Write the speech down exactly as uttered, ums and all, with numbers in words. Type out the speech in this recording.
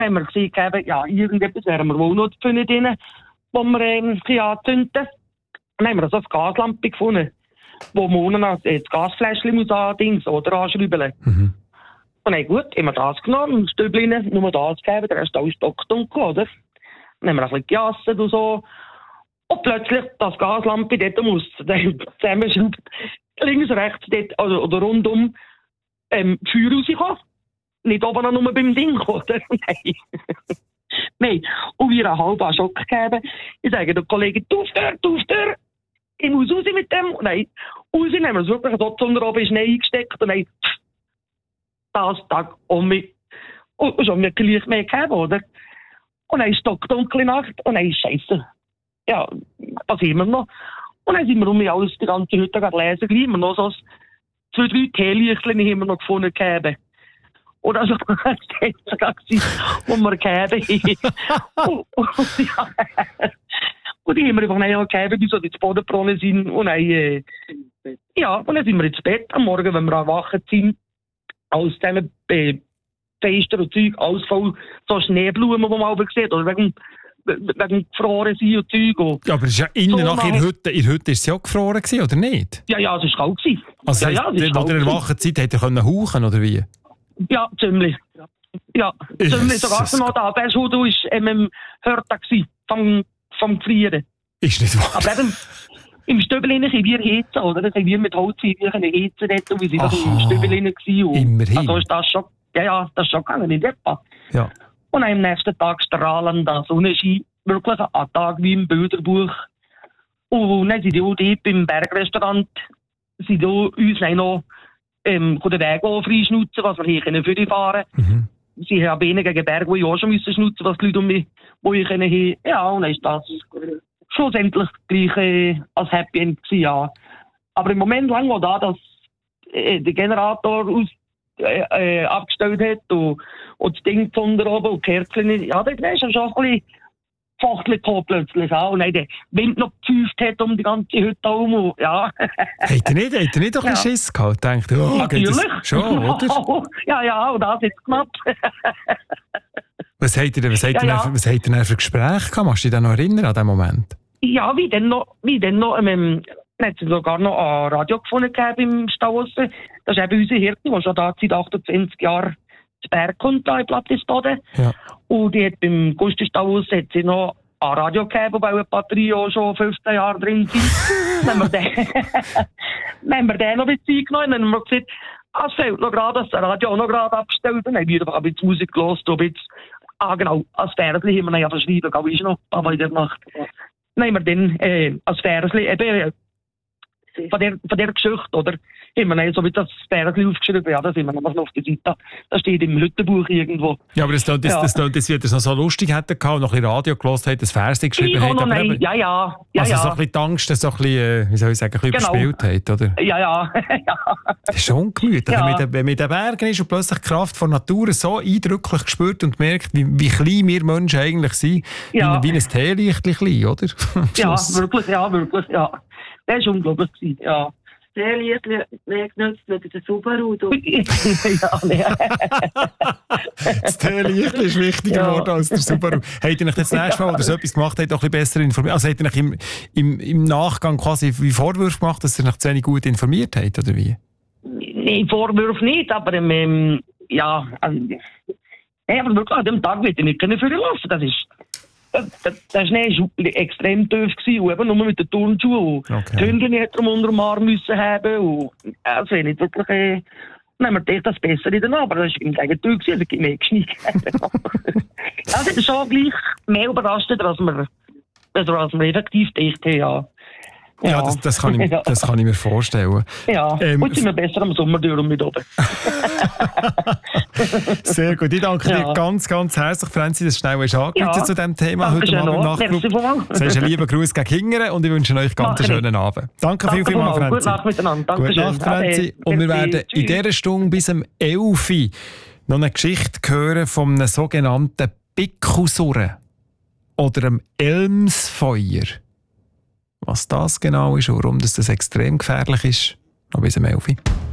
haben wir gesagt, ja, irgendetwas wären wir wohl noch gefunden drin, wo wir ähm, anzünden. Dann haben wir so eine Gaslampe gefunden, wo man das Gasfläschchen muss andings oder anschrauben. Mhm. Und dann gut, haben wir das genommen, ein Stübchen, nur das gegeben, der Rest alles stockdunkel, oder? Dann haben wir ein bisschen gejasset und so. Und plötzlich das Gaslampe dort muss zusammenschrauben, links, rechts, dort, also, oder rundum, ähm, Feuer rauskommen. Nicht oben nur beim Ding, oder? Nein. Nein. Und wir einen halben Schock gegeben. Ich sage den Kollegen, du Tür, du Tür. Ich muss raus mit dem. Und nein, raus, haben wir es wirklich dort unter oben Schnee eingesteckt. Und nein, das Tag um mich. Und schon wirklich Licht mehr gegeben, oder? Und dann ist es dunkle Nacht. Und dann ist Scheiße. Ja, was haben wir noch? Und dann sind wir um mich alles die ganze Hütte lesen. Gleich immer noch so zwei, drei Teelichtchen haben wir noch gefunden gegeben. Und also, das war sogar, wo wir gegeben haben. und, und, ja. Und die haben wir einfach nicht gegeben, bis wir ins Bodenbrunnen sind. Und dann, äh, ja, und dann sind wir ins Bett. Am Morgen, wenn wir erwacht sind, aus diesen äh, Fenster und Zeug, alles voll so Schneeblumen, die man mal sieht. Oder wegen, wegen gefroren sein und Zeug. Und ja, aber es ist ja innen so nach in der Hütte, in der Hütte ist es ja auch gefroren gewesen, oder nicht? Ja, ja, es war kalt gewesen. Also, ja, ja, ja, wo ihr erwacht seid, hätte ihr können hauchen, oder wie? Ja, ziemlich. Ja, ziemlich. Sogar noch da. Der Schuh war ähm, im Hörter vom, vom Gefrieren. Ist nicht wahr. Aber eben, im Stübelin können wir heizen, oder? Das haben wir mit Holz wir können heizen dort, und wir waren im Stübelin. Immerhin. Also ist das schon, ja, ja, das ist schon gegangen, nicht etwa. Ja. Und am nächsten Tag strahlender Sonnenschein, wirklich ein Tag wie im Bilderbuch. Und dann sind die auch dort beim Bergrestaurant, sind auch uns noch ähm, den Weg freischnutzen, was wir hier können für die fahren. Mhm. Sie haben weniger gegen Berge, wo ich auch schon müssen schnutzen, was die Leute um mich, wo ich können hin. Ja, und dann ist das schlussendlich gleich äh, als Happy End gewesen, ja. Aber im Moment lang, wo da das, äh, der Generator aus, äh, äh, abgestellt hat und, und das Ding von der oben und Kerzen, ja, da ist schon ein bisschen Fachtel gekommen plötzlich auch. Und dann der Wind noch gepfeift hat um die ganze Hütte herum. Und, ja. Habt ihr nicht, habt ihr nicht doch ein bisschen Schiss gehabt? Denkt, oh, natürlich. Das schon, oder? Ja, ja, und das jetzt knapp. Was habt ihr denn, was habt ihr ja, ja. denn, was habt ihr denn für Gespräche gehabt? Kannst du dich noch erinnern an diesen Moment? Ja, wie denn noch, wie denn noch, ähm, hat es sogar noch ein Radio gefunden im Stau. Das ist eben unsere Hirte, die schon da seit achtundzwanzig Jahren zu Berg kommt, da in Plattisboden. Ja. Und die hat beim Gusti-Stau hat sie noch ein Radio gegeben, weil eine Batterie auch schon fünfzehn Jahre drin sind. Dann haben wir den, dann haben wir den noch ein bisschen genommen. Dann haben wir gesagt, ah, es fehlt noch gerade, dass das Radio auch noch gerade abgestellt. Dann haben wir einfach ein bisschen Musik gehört, ein bisschen, ah genau, als Versli haben wir dann ja verschrieben, glaube ich noch, aber in der Nacht. Dann haben wir dann äh, als Versli eben von der, von der Geschichte, oder? Haben wir dann so wie das Versli aufgeschrieben, ja, das sind wir noch auf der Seite. Das steht im Hüttenbuch irgendwo. Ja, aber das, das, ja. das, das, das wird es noch so lustig hätte gehabt, noch ein Radio gehört hat, das Versli geschrieben ich hat. Aber nein. Ja, ja, ja. Also ja. so ein bisschen die Angst, dass so ein bisschen, wie soll ich sagen, ein bisschen genau. überspielt hat, oder? Ja, ja. Das ist schon ungemütlich, ja. wenn man in den Bergen ist und plötzlich die Kraft von Natur so eindrücklich spürt und merkt, wie, wie klein wir Menschen eigentlich sind, ja. wie, wie ein Teelichtchen, oder? Ja, wirklich, ja, wirklich, ja. Das war unglaublich, ja. Sehr lieblich, mehr genutzt mit der Subaru. ja, nee. Das Teelichtchen ist wichtiger geworden ja. als der Subaru. Habt ihr euch das nächste Mal, oder so etwas gemacht habt, auch ein bisschen besser informiert? Also habt ihr euch im, im, im Nachgang quasi wie Vorwürfe gemacht, dass ihr euch zu wenig gut informiert habt, oder wie? Nein, Vorwürfe nicht, aber ähm, ja, also, nee, aber wirklich an dem Tag wird ich nicht können führen lassen. Das ist Der Schnee war extrem tief gewesen, und eben nur mit den Turnschuhen. Okay. Die Hündin hätte er unter dem Arm müssen haben. Und, also nicht wirklich, äh, dann haben wir das besser in den aber das war im Gegenteil gewesen, also mehr geschnitten. Das ist schon gleich mehr überraschend, als wir, also als wir effektiv gedacht haben, ja. Ja, ja das, das, kann ich, das kann ich mir vorstellen. Ja, ähm, und sind wir besser am Sommer durch und mit oben. Sehr gut. Ich danke ja. dir ganz, ganz herzlich, Franzi, dass du schnell hast angerufen ja. zu diesem Thema heute Abend im Nachtclub. Du sagst einen lieben Gruß gegen Hingern und ich wünsche euch ganz einen schönen Abend. Danke, danke viel, viel mal, Franzi. Gute Nacht miteinander. Danke Gute Nacht, Franzi. Und wir werden in dieser Stunde bis um elf Uhr noch eine Geschichte hören von einem sogenannten Bickelsurren oder einem Elmsfeuer. Was das genau ist und warum das extrem gefährlich ist, noch bis um elf Uhr.